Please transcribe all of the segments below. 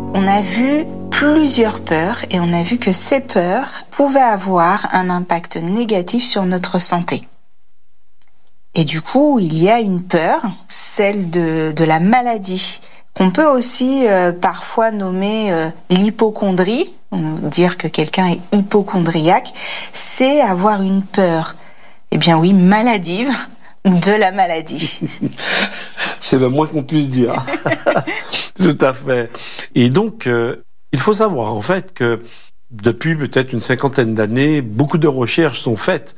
On a vu plusieurs peurs et on a vu que ces peurs pouvaient avoir un impact négatif sur notre santé. Et du coup, il y a une peur, celle de la maladie, qu'on peut aussi parfois nommer l'hypocondrie. Dire que quelqu'un est hypocondriaque, c'est avoir une peur, eh bien oui, maladive, de la maladie. C'est le moins qu'on puisse dire. Tout à fait. Et donc, il faut savoir en fait que depuis peut-être une 50aine d'années, beaucoup de recherches sont faites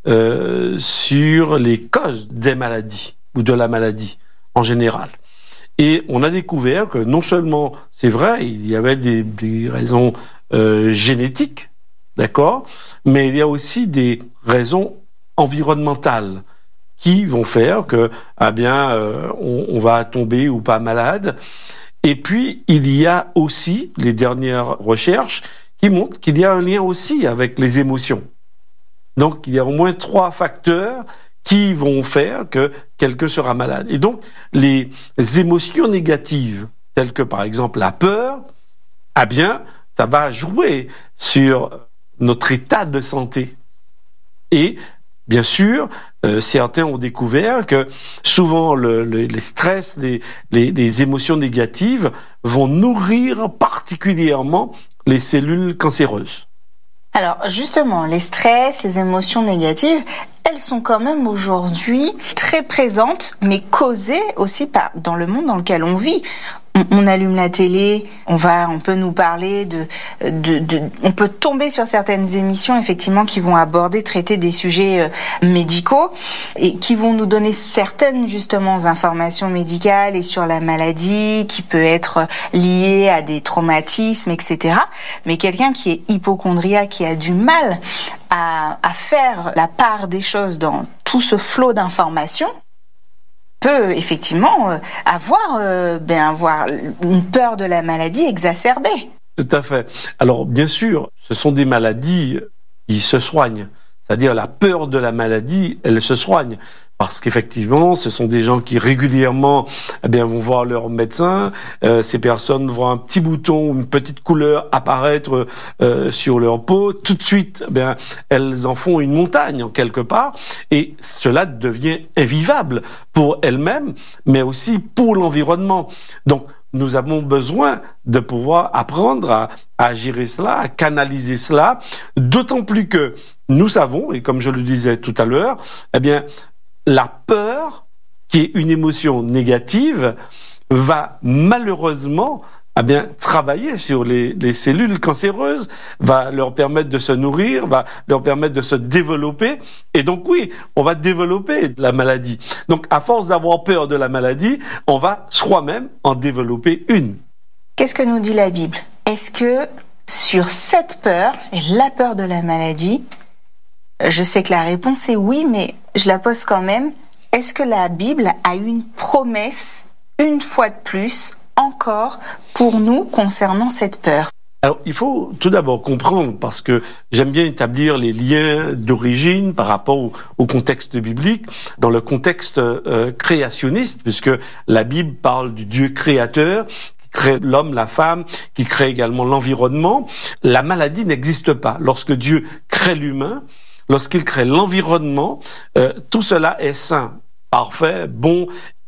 sur les causes des maladies ou de la maladie en général. Et on a découvert que non seulement, c'est vrai, il y avait des raisons génétiques, d'accord, mais il y a aussi des raisons environnementales qui vont faire que, on va tomber ou pas malade. Et puis, il y a aussi les dernières recherches qui montrent qu'il y a un lien aussi avec les émotions. Donc, il y a au moins 3 facteurs qui vont faire que quelqu'un sera malade. Et donc, les émotions négatives, telles que par exemple la peur, ça va jouer sur notre état de santé. Et bien sûr, certains ont découvert que souvent les stress, les émotions négatives vont nourrir particulièrement les cellules cancéreuses. Alors justement, les stress, les émotions négatives, elles sont quand même aujourd'hui très présentes, mais causées aussi dans le monde dans lequel on vit. On allume la télé, on peut nous parler on peut tomber sur certaines émissions effectivement qui vont traiter des sujets médicaux et qui vont nous donner certaines justement informations médicales et sur la maladie qui peut être liée à des traumatismes, etc. Mais quelqu'un qui est hypocondriaque, qui a du mal à faire la part des choses dans tout ce flot d'informations, peut effectivement avoir une peur de la maladie exacerbée. Tout à fait. Alors bien sûr, ce sont des maladies qui se soignent. C'est-à-dire la peur de la maladie, elle se soigne. Parce qu'effectivement, ce sont des gens qui régulièrement vont voir leur médecin. Ces personnes voient un petit bouton, une petite couleur apparaître sur leur peau. Tout de suite, elles en font une montagne en quelque part. Et cela devient invivable pour elles-mêmes, mais aussi pour l'environnement. Donc, nous avons besoin de pouvoir apprendre à gérer cela, à canaliser cela, d'autant plus que nous savons, et comme je le disais tout à l'heure, la peur, qui est une émotion négative, va malheureusement travailler sur les cellules cancéreuses, va leur permettre de se nourrir, va leur permettre de se développer. Et donc oui, on va développer la maladie. Donc à force d'avoir peur de la maladie, on va soi-même en développer une. Qu'est-ce que nous dit la Bible ? Est-ce que sur cette peur, et la peur de la maladie, je sais que la réponse est oui, mais je la pose quand même. Est-ce que la Bible a une promesse, une fois de plus, encore, pour nous, concernant cette peur ? Alors, il faut tout d'abord comprendre, parce que j'aime bien établir les liens d'origine par rapport au contexte biblique, dans le contexte créationniste, puisque la Bible parle du Dieu créateur, qui crée l'homme, la femme, qui crée également l'environnement. La maladie n'existe pas. Lorsque Dieu crée l'humain, lorsqu'il crée l'environnement, tout cela est sain, parfait, bon.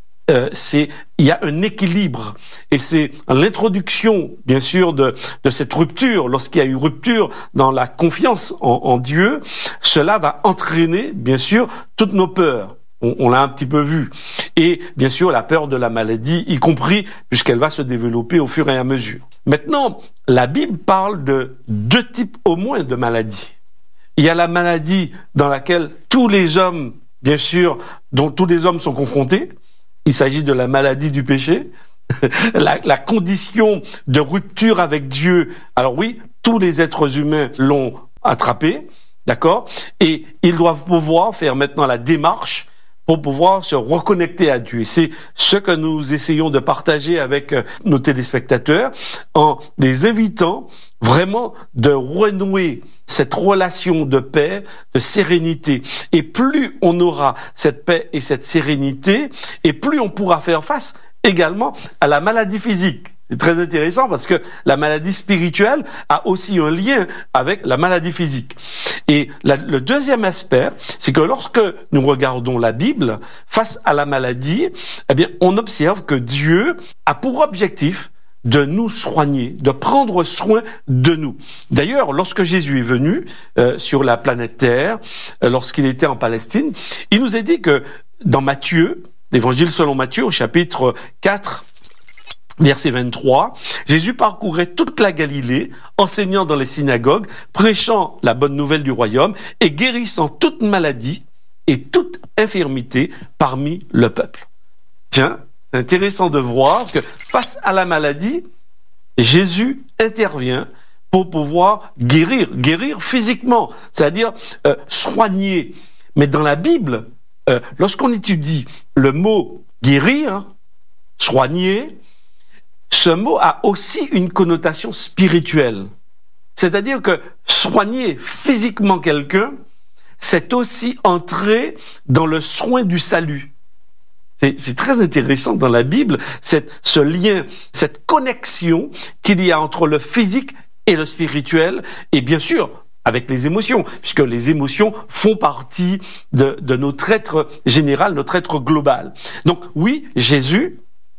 Il y a un équilibre, et c'est l'introduction, bien sûr, de cette rupture. Lorsqu'il y a eu rupture dans la confiance en Dieu, cela va entraîner, bien sûr, toutes nos peurs. On l'a un petit peu vu. Et bien sûr, la peur de la maladie, y compris, puisqu'elle va se développer au fur et à mesure. Maintenant, la Bible parle de 2 types au moins de maladies. Il y a la maladie dans laquelle tous les hommes, bien sûr, dont tous les hommes sont confrontés. Il s'agit de la maladie du péché, la condition de rupture avec Dieu. Alors oui, tous les êtres humains l'ont attrapé, d'accord ? Et ils doivent pouvoir faire maintenant la démarche pour pouvoir se reconnecter à Dieu. Et c'est ce que nous essayons de partager avec nos téléspectateurs en les invitant vraiment de renouer cette relation de paix, de sérénité. Et plus on aura cette paix et cette sérénité, et plus on pourra faire face également à la maladie physique. C'est très intéressant parce que la maladie spirituelle a aussi un lien avec la maladie physique. Et le deuxième aspect, c'est que lorsque nous regardons la Bible face à la maladie, eh bien, on observe que Dieu a pour objectif de nous soigner, de prendre soin de nous. D'ailleurs, lorsque Jésus est venu sur la planète Terre, lorsqu'il était en Palestine, il nous a dit que dans Matthieu, l'Évangile selon Matthieu, au chapitre 4, verset 23, Jésus parcourait toute la Galilée, enseignant dans les synagogues, prêchant la bonne nouvelle du royaume et guérissant toute maladie et toute infirmité parmi le peuple. Tiens, c'est intéressant de voir que face à la maladie, Jésus intervient pour pouvoir guérir physiquement, c'est-à-dire soigner. Mais dans la Bible, lorsqu'on étudie le mot guérir, soigner, ce mot a aussi une connotation spirituelle. C'est-à-dire que soigner physiquement quelqu'un, c'est aussi entrer dans le soin du salut. C'est très intéressant dans la Bible, ce lien, cette connexion qu'il y a entre le physique et le spirituel, et bien sûr, avec les émotions, puisque les émotions font partie de notre être général, notre être global. Donc oui, Jésus,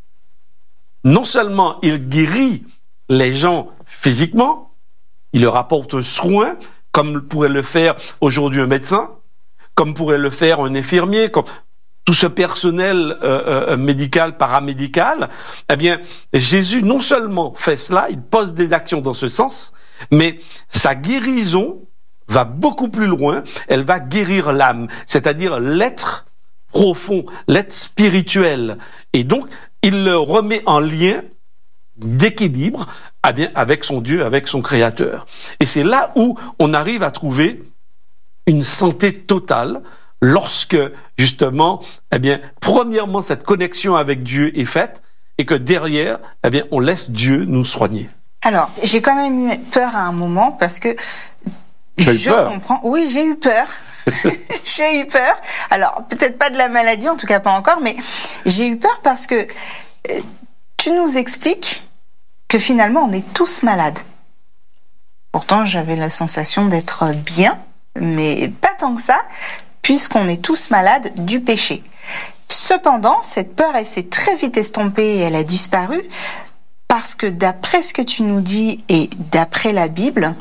non seulement il guérit les gens physiquement, il leur apporte un soin, comme pourrait le faire aujourd'hui un médecin, comme pourrait le faire un infirmier, comme tout ce personnel médical, paramédical, eh bien, Jésus non seulement fait cela, il pose des actions dans ce sens, mais sa guérison va beaucoup plus loin, elle va guérir l'âme, c'est-à-dire l'être profond, l'être spirituel. Et donc, il le remet en lien d'équilibre eh bien, avec son Dieu, avec son Créateur. Et c'est là où on arrive à trouver une santé totale, lorsque, justement, eh bien, premièrement, cette connexion avec Dieu est faite et que derrière, eh bien, on laisse Dieu nous soigner. Alors, j'ai quand même eu peur à un moment parce que je comprends. Oui, j'ai eu peur. J'ai eu peur. Alors, peut-être pas de la maladie, en tout cas pas encore, mais j'ai eu peur parce que tu nous expliques que finalement, on est tous malades. Pourtant, j'avais la sensation d'être bien, mais pas tant que ça, puisqu'on est tous malades du péché. Cependant, cette peur, elle s'est très vite estompée et elle a disparu, parce que d'après ce que tu nous dis et d'après la Bible,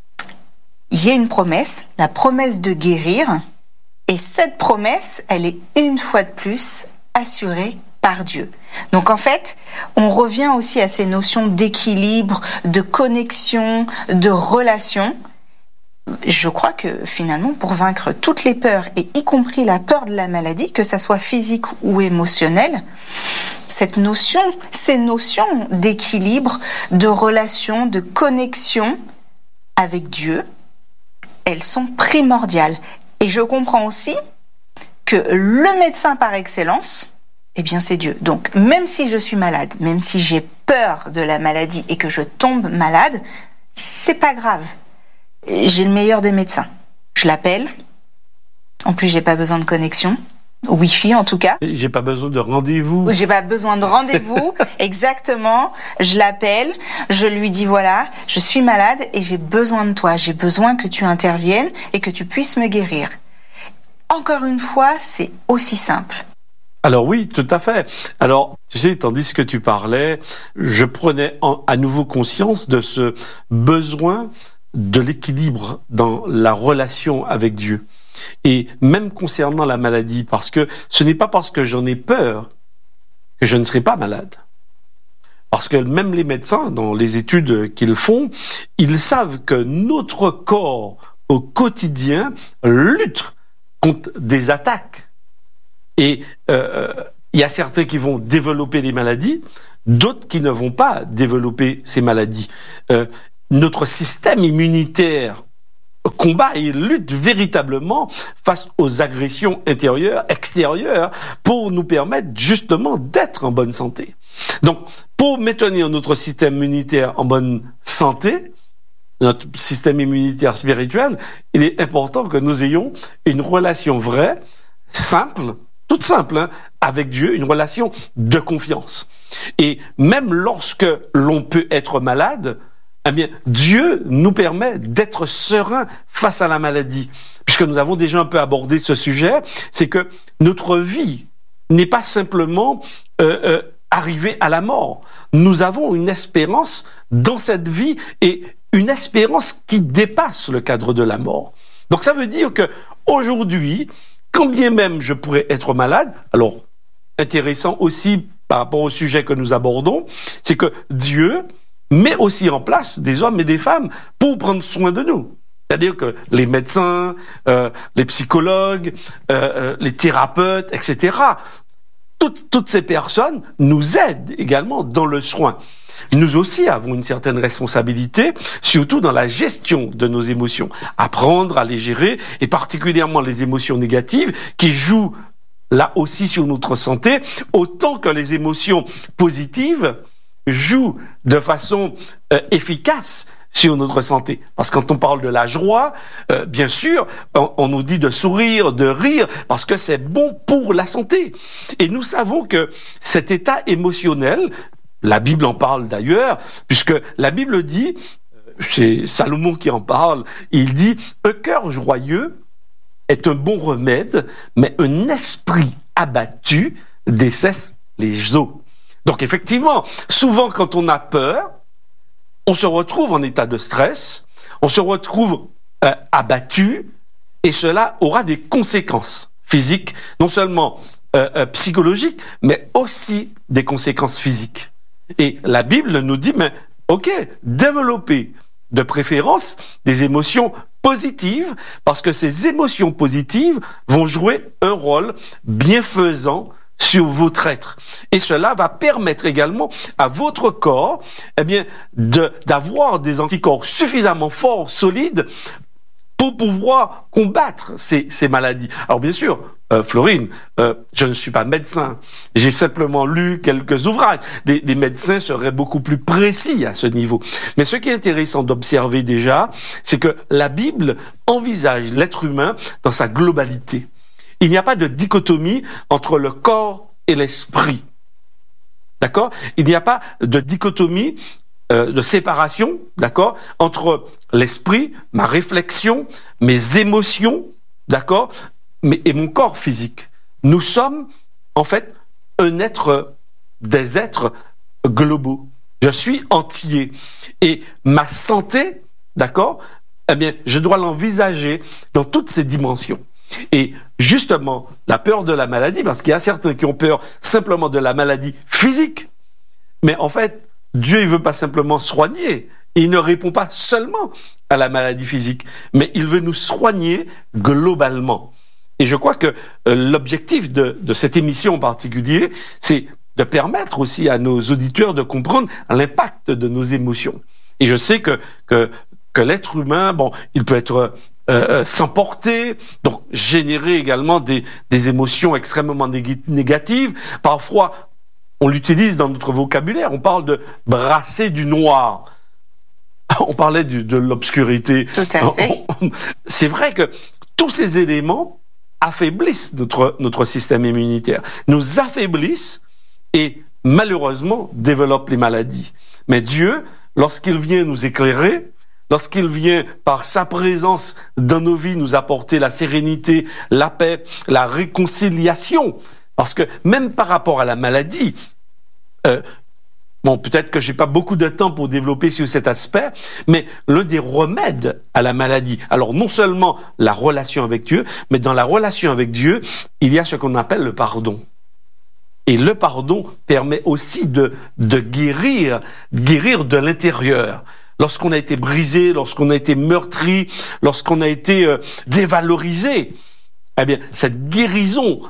il y a une promesse, la promesse de guérir, et cette promesse, elle est une fois de plus assurée par Dieu. Donc en fait, on revient aussi à ces notions d'équilibre, de connexion, de relation. Je crois que finalement, pour vaincre toutes les peurs, et y compris la peur de la maladie, que ça soit physique ou émotionnelle, ces notions d'équilibre, de relation, de connexion avec Dieu, elles sont primordiales. Et je comprends aussi que le médecin par excellence, eh bien c'est Dieu. Donc même si je suis malade, même si j'ai peur de la maladie et que je tombe malade, c'est pas grave. J'ai le meilleur des médecins. Je l'appelle. En plus, j'ai pas besoin de connexion. Wi-Fi, en tout cas. J'ai pas besoin de rendez-vous. J'ai pas besoin de rendez-vous. Exactement. Je l'appelle. Je lui dis voilà, je suis malade et j'ai besoin de toi. J'ai besoin que tu interviennes et que tu puisses me guérir. Encore une fois, c'est aussi simple. Alors oui, tout à fait. Alors, tu sais, tandis que tu parlais, je prenais à nouveau conscience de ce besoin de l'équilibre dans la relation avec Dieu. Et même concernant la maladie, parce que ce n'est pas parce que j'en ai peur que je ne serai pas malade. Parce que même les médecins, dans les études qu'ils font, ils savent que notre corps, au quotidien, lutte contre des attaques. Et il y a certains qui vont développer des maladies, d'autres qui ne vont pas développer ces maladies. Notre système immunitaire combat et lutte véritablement face aux agressions intérieures, extérieures, pour nous permettre justement d'être en bonne santé. Donc, pour maintenir notre système immunitaire en bonne santé, notre système immunitaire spirituel, il est important que nous ayons une relation vraie, simple, toute simple, hein, avec Dieu, une relation de confiance. Et même lorsque l'on peut être malade, eh bien, Dieu nous permet d'être sereins face à la maladie. Puisque nous avons déjà un peu abordé ce sujet, c'est que notre vie n'est pas simplement arrivée à la mort. Nous avons une espérance dans cette vie et une espérance qui dépasse le cadre de la mort. Donc ça veut dire que aujourd'hui, quand bien même je pourrais être malade, alors intéressant aussi par rapport au sujet que nous abordons, c'est que Dieu met aussi en place des hommes et des femmes pour prendre soin de nous. C'est-à-dire que les médecins, les psychologues, les thérapeutes, etc., toutes ces personnes nous aident également dans le soin. Nous aussi avons une certaine responsabilité, surtout dans la gestion de nos émotions. Apprendre à les gérer, et particulièrement les émotions négatives, qui jouent là aussi sur notre santé, autant que les émotions positives jouent de façon efficace sur notre santé. Parce que quand on parle de la joie, bien sûr, on nous dit de sourire, de rire, parce que c'est bon pour la santé. Et nous savons que cet état émotionnel, la Bible en parle d'ailleurs, puisque la Bible dit, c'est Salomon qui en parle, il dit « Un cœur joyeux est un bon remède, mais un esprit abattu dessèche les os. » Donc effectivement, souvent quand on a peur, on se retrouve en état de stress, on se retrouve abattu, et cela aura des conséquences physiques, non seulement psychologiques, mais aussi des conséquences physiques. Et la Bible nous dit, mais ok, développez de préférence des émotions positives, parce que ces émotions positives vont jouer un rôle bienfaisant sur votre être. Et cela va permettre également à votre corps, eh bien, d'avoir des anticorps suffisamment forts, solides, pour pouvoir combattre ces maladies. Alors bien sûr, Florine, je ne suis pas médecin. J'ai simplement lu quelques ouvrages. Des médecins seraient beaucoup plus précis à ce niveau. Mais ce qui est intéressant d'observer déjà, c'est que la Bible envisage l'être humain dans sa globalité. Il n'y a pas de dichotomie entre le corps et l'esprit. D'accord ? Il n'y a pas de dichotomie, de séparation, d'accord, entre l'esprit, ma réflexion, mes émotions, d'accord, et mon corps physique. Nous sommes, en fait, des êtres globaux. Je suis entier. Et ma santé, d'accord, eh bien, je dois l'envisager dans toutes ses dimensions. Et justement, la peur de la maladie, parce qu'il y a certains qui ont peur simplement de la maladie physique, mais en fait, Dieu, il veut pas simplement soigner. Il ne répond pas seulement à la maladie physique, mais il veut nous soigner globalement. Et je crois que l'objectif de cette émission en particulier, c'est de permettre aussi à nos auditeurs de comprendre l'impact de nos émotions. Et je sais que l'être humain, bon, il peut être s'emporter, donc générer également des émotions extrêmement négatives. Parfois, on l'utilise dans notre vocabulaire, on parle de brasser du noir. On parlait de l'obscurité. Tout à fait. C'est vrai que tous ces éléments affaiblissent notre système immunitaire, nous affaiblissent et malheureusement développent les maladies. Mais Dieu, lorsqu'il vient nous éclairer, lorsqu'il vient par sa présence dans nos vies nous apporter la sérénité, la paix, la réconciliation, parce que même par rapport à la maladie, bon, peut-être que j'ai pas beaucoup de temps pour développer sur cet aspect, mais l'un des remèdes à la maladie, alors non seulement la relation avec Dieu, mais dans la relation avec Dieu, il y a ce qu'on appelle le pardon. Et le pardon permet aussi de guérir de l'intérieur. Lorsqu'on a été brisé, lorsqu'on a été meurtri, lorsqu'on a été dévalorisé, eh bien, cette guérison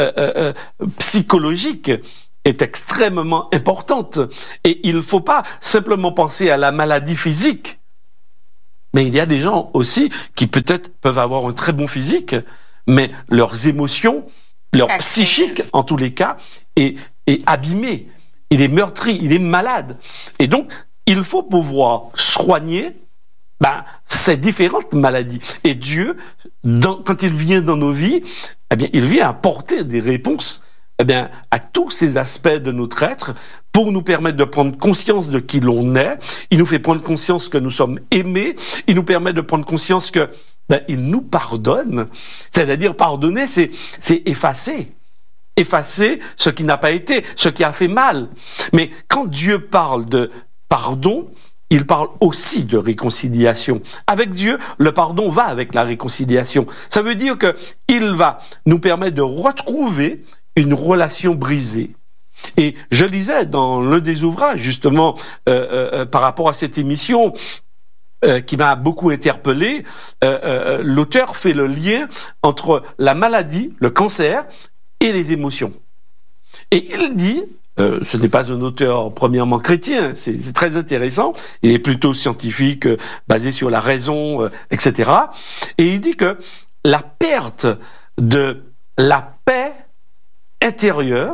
psychologique est extrêmement importante. Et il ne faut pas simplement penser à la maladie physique, mais il y a des gens aussi qui peut-être peuvent avoir un très bon physique, mais leurs émotions, leur psychique, en tous les cas, est abîmé. Il est meurtri, il est malade. Et donc, il faut pouvoir soigner ces différentes maladies. Et Dieu, quand il vient dans nos vies, eh bien, il vient apporter des réponses, eh bien, à tous ces aspects de notre être pour nous permettre de prendre conscience de qui l'on est. Il nous fait prendre conscience que nous sommes aimés. Il nous permet de prendre conscience que, il nous pardonne. C'est-à-dire, pardonner, c'est effacer. Effacer ce qui n'a pas été, ce qui a fait mal. Mais quand Dieu parle de pardon, il parle aussi de réconciliation. Avec Dieu, le pardon va avec la réconciliation. Ça veut dire que il va nous permettre de retrouver une relation brisée. Et je lisais dans l'un des ouvrages, justement, par rapport à cette émission, qui m'a beaucoup interpellé, l'auteur fait le lien entre la maladie, le cancer, et les émotions. Et il dit, ce n'est pas un auteur premièrement chrétien, c'est très intéressant, il est plutôt scientifique, basé sur la raison, etc. Et il dit que la perte de la paix intérieure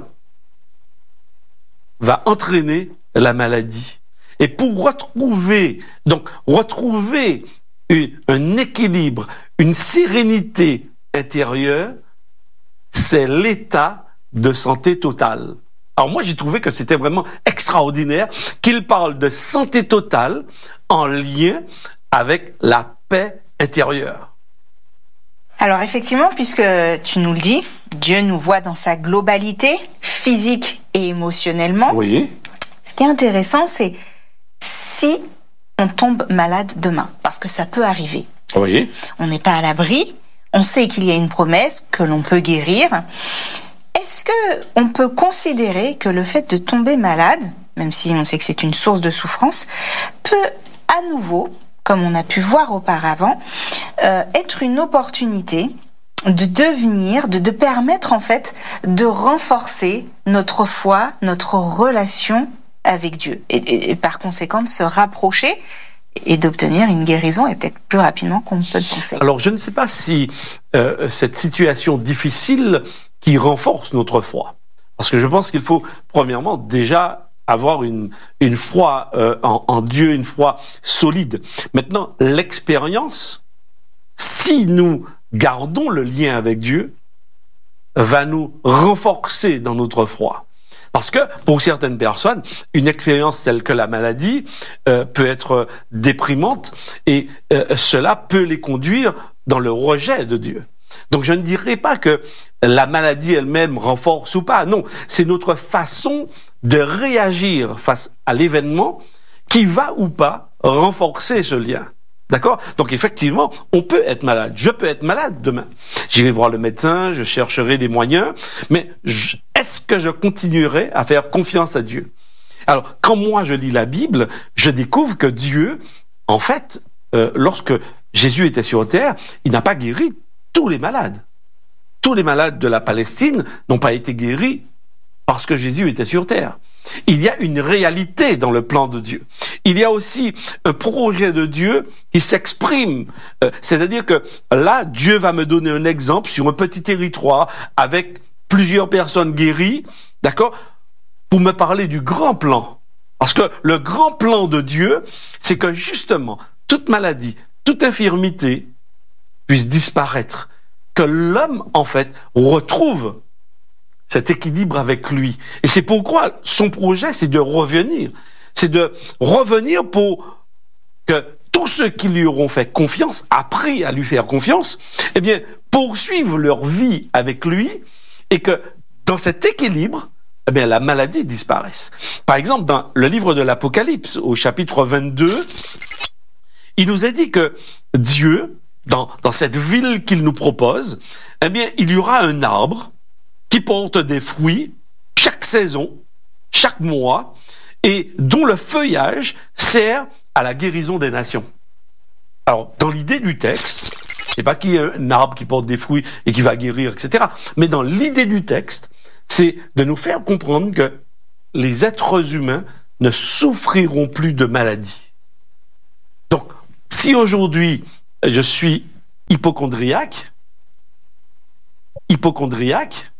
va entraîner la maladie. Et pour retrouver un équilibre, une sérénité intérieure, c'est l'état de santé totale. Alors moi, j'ai trouvé que c'était vraiment extraordinaire qu'il parle de santé totale en lien avec la paix intérieure. Alors effectivement, puisque tu nous le dis, Dieu nous voit dans sa globalité, physique et émotionnellement. Oui. Ce qui est intéressant, c'est si on tombe malade demain, parce que ça peut arriver. Oui. On n'est pas à l'abri, on sait qu'il y a une promesse, que l'on peut guérir. Est-ce que on peut considérer que le fait de tomber malade, même si on sait que c'est une source de souffrance, peut à nouveau, comme on a pu voir auparavant, être une opportunité de devenir, de permettre en fait de renforcer notre foi, notre relation avec Dieu et par conséquent de se rapprocher et d'obtenir une guérison et peut-être plus rapidement qu'on peut le penser. Alors je ne sais pas si cette situation difficile qui renforce notre foi, parce que je pense qu'il faut premièrement déjà avoir une foi en Dieu, une foi solide. Maintenant, l'expérience, si nous gardons le lien avec Dieu, va nous renforcer dans notre foi. Parce que pour certaines personnes, une expérience telle que la maladie peut être déprimante et cela peut les conduire dans le rejet de Dieu. Donc je ne dirais pas que la maladie elle-même renforce ou pas. Non, c'est notre façon de réagir face à l'événement qui va ou pas renforcer ce lien. D'accord ? Donc effectivement, on peut être malade. Je peux être malade demain. J'irai voir le médecin, je chercherai des moyens, mais est-ce que je continuerai à faire confiance à Dieu ? Alors, quand moi je lis la Bible, je découvre que Dieu, en fait, lorsque Jésus était sur terre, il n'a pas guéri tous les malades. Tous les malades de la Palestine n'ont pas été guéris parce que Jésus était sur terre. Il y a une réalité dans le plan de Dieu. Il y a aussi un projet de Dieu qui s'exprime. C'est-à-dire que là, Dieu va me donner un exemple sur un petit territoire avec plusieurs personnes guéries, d'accord, pour me parler du grand plan. Parce que le grand plan de Dieu, c'est que justement, toute maladie, toute infirmité puisse disparaître. Que l'homme, en fait, retrouve cet équilibre avec lui. Et c'est pourquoi son projet, c'est de revenir. C'est de revenir pour que tous ceux qui lui auront fait confiance, appris à lui faire confiance, eh bien, poursuivent leur vie avec lui et que dans cet équilibre, eh bien, la maladie disparaisse. Par exemple, dans le livre de l'Apocalypse, au chapitre 22, il nous est dit que Dieu, dans cette ville qu'il nous propose, eh bien, il y aura un arbre qui porte des fruits chaque saison, chaque mois, et dont le feuillage sert à la guérison des nations. Alors, dans l'idée du texte, c'est pas qu'il y a un arbre qui porte des fruits et qui va guérir, etc. Mais dans l'idée du texte, c'est de nous faire comprendre que les êtres humains ne souffriront plus de maladies. Donc, si aujourd'hui, je suis hypochondriaque,